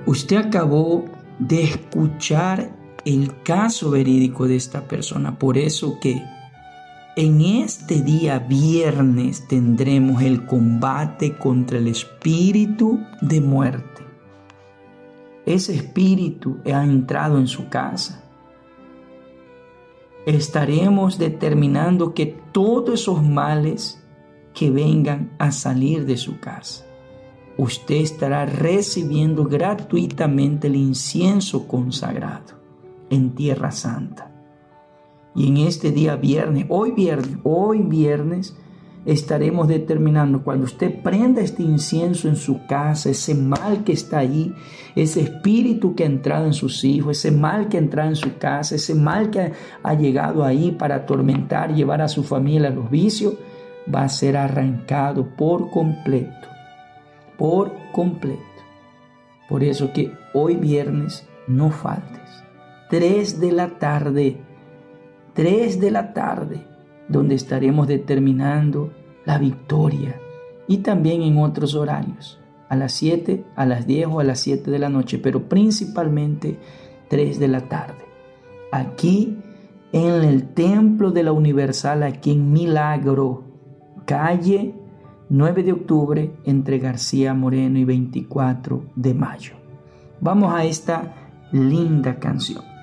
Usted acabó de escuchar el caso verídico de esta persona. Por eso que en este día viernes tendremos el combate contra el espíritu de muerte. Ese espíritu ha entrado en su casa. Estaremos determinando que todos esos males que vengan a salir de su casa, usted estará recibiendo gratuitamente el incienso consagrado en Tierra Santa. Y en este día viernes, hoy viernes, estaremos determinando cuando usted prenda este incienso en su casa, ese mal que está ahí, ese espíritu que ha entrado en sus hijos, ese mal que ha entrado en su casa, ese mal que ha llegado ahí para atormentar, llevar a su familia a los vicios, va a ser arrancado por completo. Por completo. Por eso que hoy viernes no faltes. 3 de la tarde, donde estaremos determinando la victoria, y también en otros horarios, a las 7, a las 10 o a las 7 de la noche, pero principalmente 3 de la tarde. Aquí en el Templo de la Universal, aquí en Milagro, calle 9 de octubre, entre García Moreno y 24 de mayo. Vamos a esta linda canción.